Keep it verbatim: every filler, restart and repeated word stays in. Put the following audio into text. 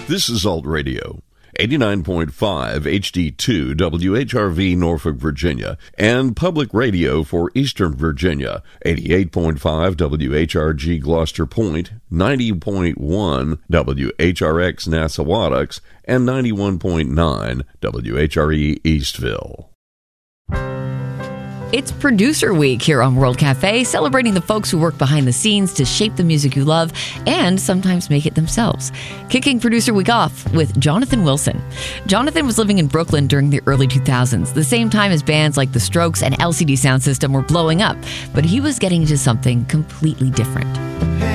This is Alt Radio, eighty-nine point five H D two W H R V Norfolk, Virginia, and Public Radio for Eastern Virginia, eighty-eight point five W H R G Gloucester Point, ninety point one W H R X Nassawadox, and ninety-one point nine W H R E Eastville. It's Producer Week here on World Cafe, celebrating the folks who work behind the scenes to shape the music you love and sometimes make it themselves. Kicking Producer Week off with Jonathan Wilson. Jonathan was living in Brooklyn during the early two thousands, the same time as bands like The Strokes and L C D Sound System were blowing up, but he was getting into something completely different.